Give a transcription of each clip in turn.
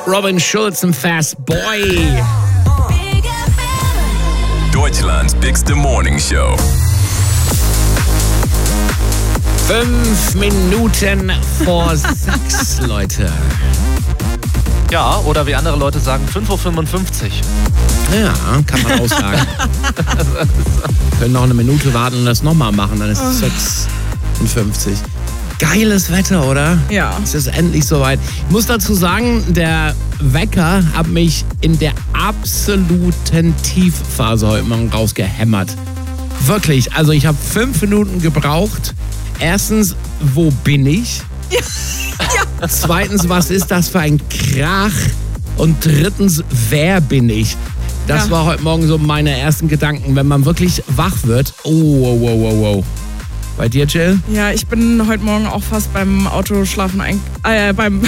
Robin Schulz und Fast Boy. Deutschlands bigste Morning Show. 5 Minuten vor 6, Leute. Ja, oder wie andere Leute sagen, 5.55 Uhr. Ja, kann man auch sagen. Können noch eine Minute warten und das nochmal machen, dann ist es 6:50. Geiles Wetter, oder? Ja. Es ist endlich soweit. Ich muss dazu sagen, der Wecker hat mich in der absoluten Tiefphase heute Morgen rausgehämmert. Wirklich, also ich habe 5 Minuten gebraucht. Erstens, wo bin ich? Ja. Zweitens, was ist das für ein Krach? Und drittens, wer bin ich? Das war heute Morgen so meine ersten Gedanken, wenn man wirklich wach wird. Oh. Bei dir, Jill? Ja, ich bin heute Morgen auch fast beim Autoschlafen eingefahren.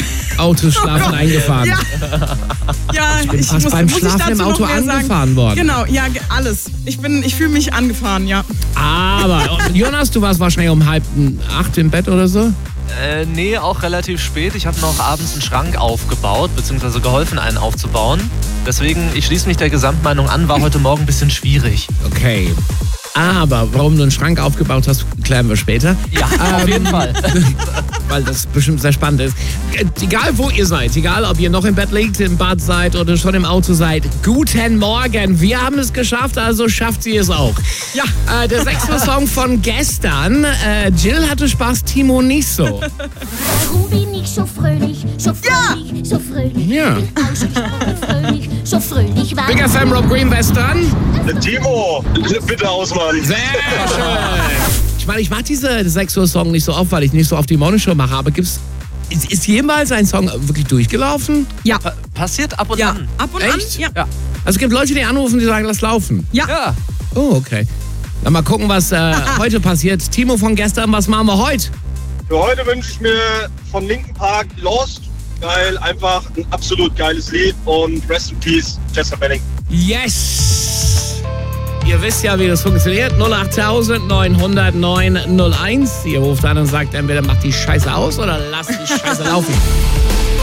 Ja, Ich bin fast beim Schlafen im Auto angefahren worden. Genau, ja, alles. Ich fühle mich angefahren, ja. Aber, Jonas, du warst wahrscheinlich um 7:30 im Bett oder so? Nee, auch relativ spät. Ich habe noch abends einen Schrank aufgebaut, beziehungsweise geholfen, einen aufzubauen. Deswegen, ich schließe mich der Gesamtmeinung an, war heute Morgen ein bisschen schwierig. Okay. Aber warum du einen Schrank aufgebaut hast, klären wir später. Ja, auf jeden Fall. Weil das bestimmt sehr spannend ist. Egal wo ihr seid, egal ob ihr noch im Bett liegt, im Bad seid oder schon im Auto seid, guten Morgen. Wir haben es geschafft, also schafft sie es auch. Ja. Der 6. Song von gestern. Jill hatte Spaß, Timo nicht so. Warum bin ich so fröhlich, so fröhlich, so fröhlich? Ja. Bin ausgesprochen fröhlich, so fröhlich war. Big FM, Rob Green, was dran? Timo, bitte ausmachen. Sehr schön. Ich meine, ich mache diese 6 Uhr Song nicht so oft, weil ich nicht so oft die Morning Show mache, aber ist jemals ein Song wirklich durchgelaufen? Ja. Passiert ab und Ja, an. ab und Echt? an. Ja. Also es gibt Leute, die anrufen, die sagen, lass laufen. Ja. Oh, okay. Dann mal gucken, was heute passiert. Timo von gestern, was machen wir heute? Für heute wünsche ich mir von Linkin Park Lost, weil einfach ein absolut geiles Lied und Rest in Peace, Chester Bennington. Yes! Ihr wisst ja, wie das funktioniert. 08000 900 901. Ihr ruft an und sagt, entweder macht die Scheiße aus oder lasst die Scheiße laufen.